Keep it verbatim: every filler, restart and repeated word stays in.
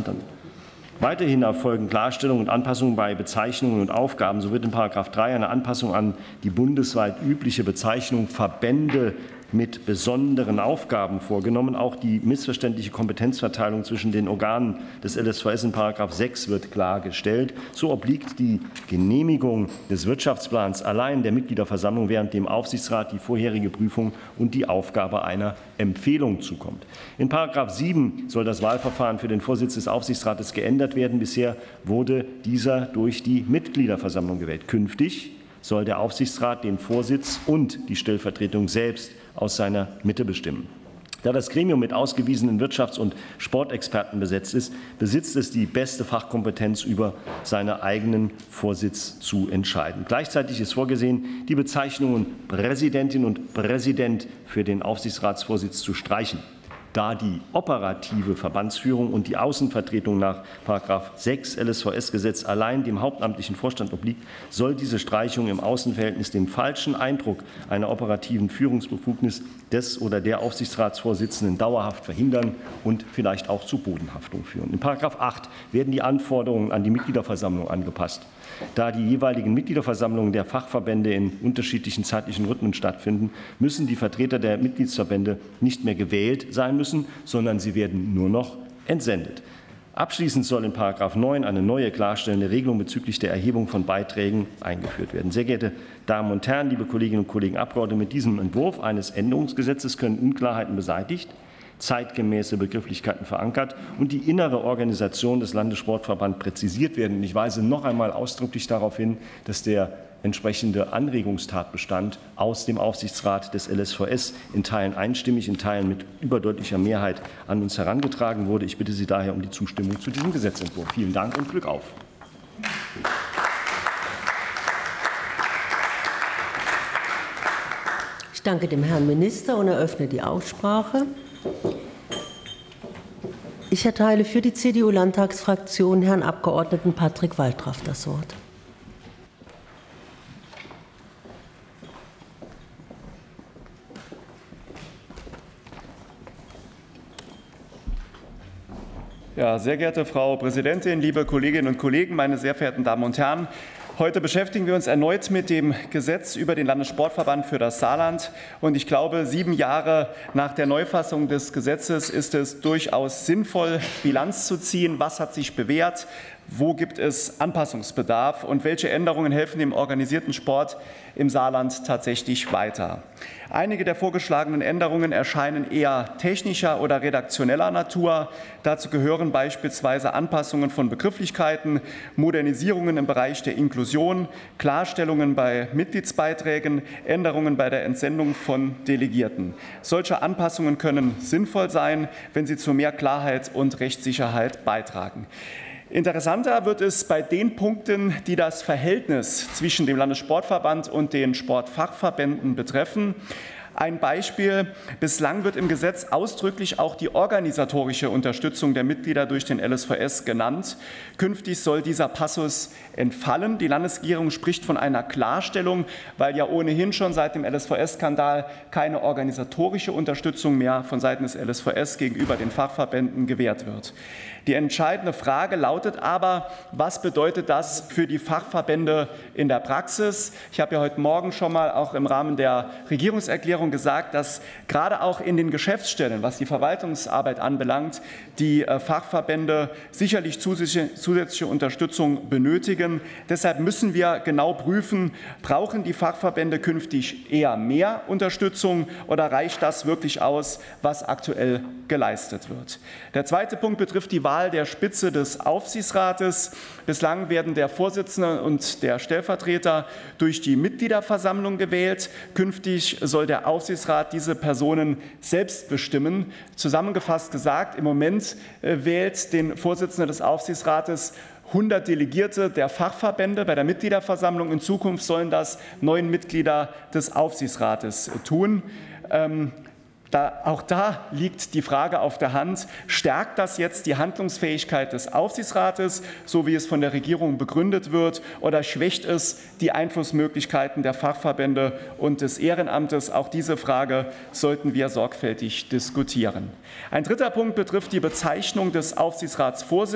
Ämtern. Weiterhin erfolgen Klarstellungen und Anpassungen bei Bezeichnungen und Aufgaben. So wird in Paragraph drei eine Anpassung an die bundesweit übliche Bezeichnung Verbände mit besonderen Aufgaben vorgenommen. Auch die missverständliche Kompetenzverteilung zwischen den Organen des L S V S in Paragraph sechs wird klargestellt. So obliegt die Genehmigung des Wirtschaftsplans allein der Mitgliederversammlung, während dem Aufsichtsrat die vorherige Prüfung und die Aufgabe einer Empfehlung zukommt. In Paragraph sieben soll das Wahlverfahren für den Vorsitz des Aufsichtsrates geändert werden. Bisher wurde dieser durch die Mitgliederversammlung gewählt. Künftig soll der Aufsichtsrat den Vorsitz und die Stellvertretung selbst aus seiner Mitte bestimmen. Da das Gremium mit ausgewiesenen Wirtschafts- und Sportexperten besetzt ist, besitzt es die beste Fachkompetenz, über seinen eigenen Vorsitz zu entscheiden. Gleichzeitig ist vorgesehen, die Bezeichnungen Präsidentin und Präsident für den Aufsichtsratsvorsitz zu streichen. Da die operative Verbandsführung und die Außenvertretung nach Paragraph sechs L S V S-Gesetz allein dem hauptamtlichen Vorstand obliegt, soll diese Streichung im Außenverhältnis den falschen Eindruck einer operativen Führungsbefugnis des oder der Aufsichtsratsvorsitzenden dauerhaft verhindern und vielleicht auch zu Bodenhaftung führen. In Paragraph acht werden die Anforderungen an die Mitgliederversammlung angepasst. Da die jeweiligen Mitgliederversammlungen der Fachverbände in unterschiedlichen zeitlichen Rhythmen stattfinden, müssen die Vertreter der Mitgliedsverbände nicht mehr gewählt sein müssen, sondern sie werden nur noch entsendet. Abschließend soll in Paragraph neun eine neue klarstellende Regelung bezüglich der Erhebung von Beiträgen eingeführt werden. Sehr geehrte Damen und Herren, liebe Kolleginnen und Kollegen Abgeordnete, mit diesem Entwurf eines Änderungsgesetzes können Unklarheiten beseitigt, zeitgemäße Begrifflichkeiten verankert und die innere Organisation des Landessportverbands präzisiert werden. Ich weise noch einmal ausdrücklich darauf hin, dass der entsprechende Anregungstatbestand aus dem Aufsichtsrat des L S V S in Teilen einstimmig, in Teilen mit überdeutlicher Mehrheit an uns herangetragen wurde. Ich bitte Sie daher um die Zustimmung zu diesem Gesetzentwurf. Vielen Dank und Glück auf. Ich danke dem Herrn Minister und eröffne die Aussprache. Ich erteile für die C D U-Landtagsfraktion Herrn Abgeordneten Patrick Waldraff das Wort. Ja, sehr geehrte Frau Präsidentin, liebe Kolleginnen und Kollegen, meine sehr verehrten Damen und Herren! Heute beschäftigen wir uns erneut mit dem Gesetz über den Landessportverband für das Saarland. Und ich glaube, sieben Jahre nach der Neufassung des Gesetzes ist es durchaus sinnvoll, Bilanz zu ziehen. Was hat sich bewährt? Wo gibt es Anpassungsbedarf? Und welche Änderungen helfen dem organisierten Sport im Saarland tatsächlich weiter? Einige der vorgeschlagenen Änderungen erscheinen eher technischer oder redaktioneller Natur. Dazu gehören beispielsweise Anpassungen von Begrifflichkeiten, Modernisierungen im Bereich der Inklusion, Klarstellungen bei Mitgliedsbeiträgen, Änderungen bei der Entsendung von Delegierten. Solche Anpassungen können sinnvoll sein, wenn sie zu mehr Klarheit und Rechtssicherheit beitragen. Interessanter wird es bei den Punkten, die das Verhältnis zwischen dem Landessportverband und den Sportfachverbänden betreffen. Ein Beispiel: Bislang wird im Gesetz ausdrücklich auch die organisatorische Unterstützung der Mitglieder durch den L S V S genannt. Künftig soll dieser Passus entfallen. Die Landesregierung spricht von einer Klarstellung, weil ja ohnehin schon seit dem L S V S-Skandal keine organisatorische Unterstützung mehr von Seiten des L S V S gegenüber den Fachverbänden gewährt wird. Die entscheidende Frage lautet aber, was bedeutet das für die Fachverbände in der Praxis? Ich habe ja heute Morgen schon mal auch im Rahmen der Regierungserklärung gesagt, dass gerade auch in den Geschäftsstellen, was die Verwaltungsarbeit anbelangt, die Fachverbände sicherlich zusätzliche Unterstützung benötigen. Deshalb müssen wir genau prüfen, brauchen die Fachverbände künftig eher mehr Unterstützung oder reicht das wirklich aus, was aktuell geleistet wird? Der zweite Punkt betrifft die Wahl der Spitze des Aufsichtsrates. Bislang werden der Vorsitzende und der Stellvertreter durch die Mitgliederversammlung gewählt. Künftig soll der Aufsichtsrat diese Personen selbst bestimmen. Zusammengefasst gesagt, im Moment wählt den Vorsitzenden des Aufsichtsrates hundert Delegierte der Fachverbände bei der Mitgliederversammlung. In Zukunft sollen das neun Mitglieder des Aufsichtsrates tun. Ähm, Da, auch da liegt die Frage auf der Hand, stärkt das jetzt die Handlungsfähigkeit des Aufsichtsrates, so wie es von der Regierung begründet wird, oder schwächt es die Einflussmöglichkeiten der Fachverbände und des Ehrenamtes? Auch diese Frage sollten wir sorgfältig diskutieren. Ein dritter Punkt betrifft die Bezeichnung des Aufsichtsratsvorsitzenden.